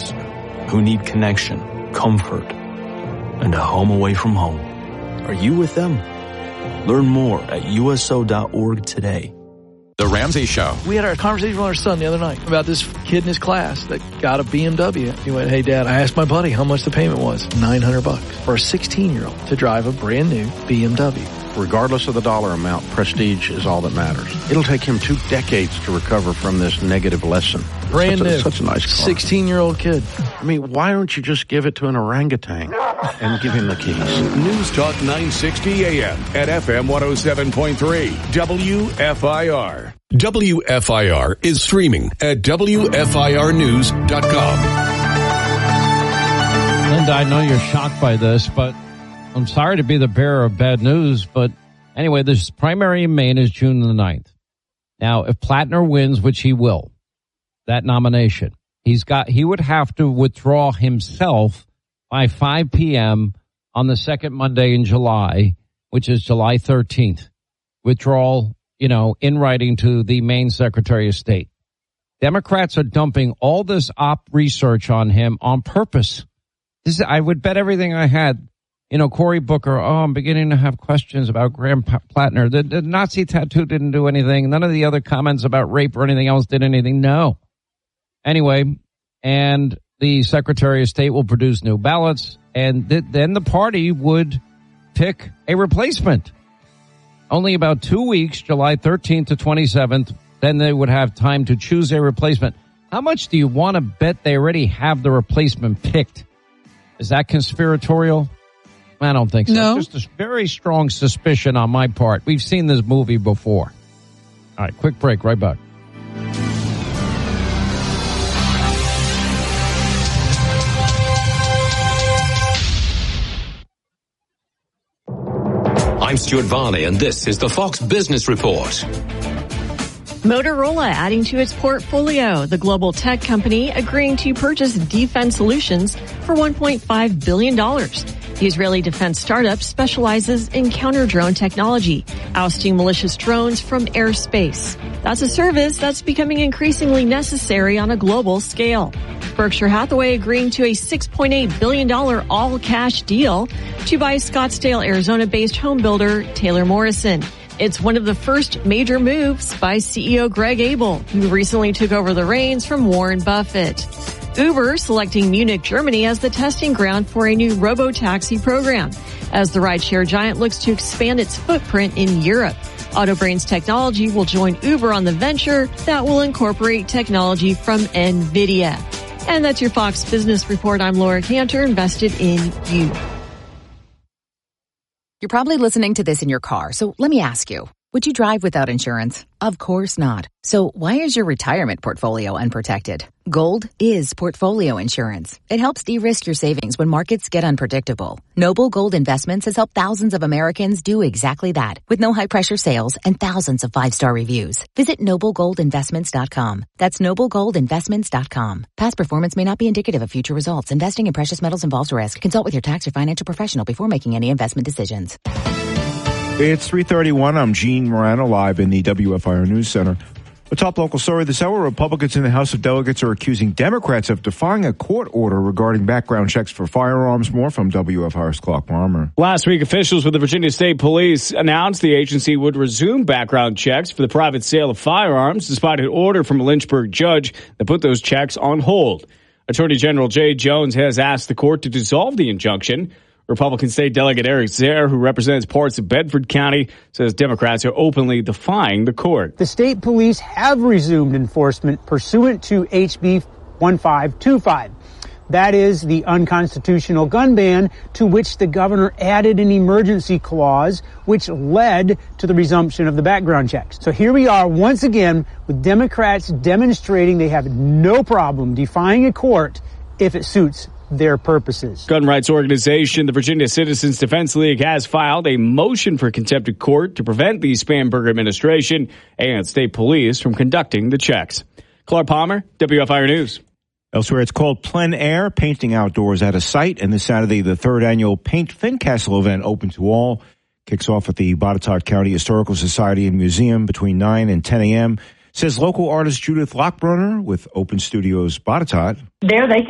veterans who need connection, comfort, and a home away from home. Are you with them? Learn more at USO.org today. The Ramsey Show. We had a conversation with our son the other night about this kid in his class that got a BMW. He went, hey, Dad, I asked my buddy how much the payment was. $900 for a 16-year-old to drive a brand new BMW. Regardless of the dollar amount, prestige is all that matters. It'll take him 2 decades to recover from this negative lesson. Brand new. Such a nice car. 16-year-old kid. I mean, why don't you just give it to an orangutan and give him the keys? News Talk 960 AM at FM 107.3 WFIR. WFIR is streaming at WFIRnews.com. Linda, I know you're shocked by this, but I'm sorry to be the bearer of bad news, but anyway, this primary in Maine is June the 9th. Now, if Plattner wins, which he will, that nomination, he would have to withdraw himself by 5 p.m. on the second Monday in July, which is July 13th. Withdrawal, in writing to the Maine Secretary of State. Democrats are dumping all this op research on him on purpose. I would bet everything I had. Cory Booker, I'm beginning to have questions about Graham Plattner. The Nazi tattoo didn't do anything. None of the other comments about rape or anything else did anything. No. Anyway, and the Secretary of State will produce new ballots, and then the party would pick a replacement. Only about 2 weeks, July 13th to 27th, then they would have time to choose a replacement. How much do you want to bet they already have the replacement picked? Is that conspiratorial? I don't think so. No. Just a very strong suspicion on my part. We've seen this movie before. All right, quick break, right back. I'm Stuart Varley, and this is the Fox Business Report. Motorola adding to its portfolio. The global tech company agreeing to purchase Defense Solutions for $1.5 billion. The Israeli defense startup specializes in counter-drone technology, ousting malicious drones from airspace. That's a service that's becoming increasingly necessary on a global scale. Berkshire Hathaway agreeing to a $6.8 billion all-cash deal to buy Scottsdale, Arizona-based home builder Taylor Morrison. It's one of the first major moves by CEO Greg Abel, who recently took over the reins from Warren Buffett. Uber selecting Munich, Germany as the testing ground for a new robo-taxi program, as the rideshare giant looks to expand its footprint in Europe. Autobrains Technology will join Uber on the venture that will incorporate technology from NVIDIA. And that's your Fox Business Report. I'm Laura Cantor, invested in you. You're probably listening to this in your car, so let me ask you, would you drive without insurance? Of course not. So why is your retirement portfolio unprotected? Gold is portfolio insurance. It helps de-risk your savings when markets get unpredictable. Noble Gold Investments has helped thousands of Americans do exactly that, with no high-pressure sales and thousands of 5-star reviews. Visit NobleGoldInvestments.com. That's NobleGoldInvestments.com. Past performance may not be indicative of future results. Investing in precious metals involves risk. Consult with your tax or financial professional before making any investment decisions. It's 3:31. I'm Gene Morano, live in the WFIR News Center. A top local story this hour: Republicans in the House of Delegates are accusing Democrats of defying a court order regarding background checks for firearms. More from WFIR's Clark Palmer. Last week, officials with the Virginia State Police announced the agency would resume background checks for the private sale of firearms, despite an order from a Lynchburg judge that put those checks on hold. Attorney General Jay Jones has asked the court to dissolve the injunction. Republican State Delegate Eric Zare, who represents parts of Bedford County, says Democrats are openly defying the court. The state police have resumed enforcement pursuant to HB 1525. That is the unconstitutional gun ban to which the governor added an emergency clause, which led to the resumption of the background checks. So here we are once again with Democrats demonstrating they have no problem defying a court if it suits their purposes. Gun rights organization, the Virginia Citizens Defense League, has filed a motion for contempt of court to prevent the Spanberger administration and state police from conducting the checks. Clark Palmer, WFIR News. Elsewhere, it's called Plein Air, painting outdoors at a site. And this Saturday, the third annual Paint Fincastle event, open to all, kicks off at the Botetourt County Historical Society and Museum between 9 and 10 a.m., says local artist Judith Lockbrunner with Open Studios Botetourt. There they